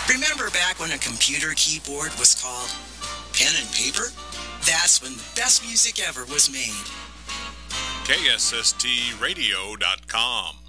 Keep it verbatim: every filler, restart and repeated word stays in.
Remember back when a computer keyboard was called pen and paper? That's when the best music ever was made. K S S T radio dot com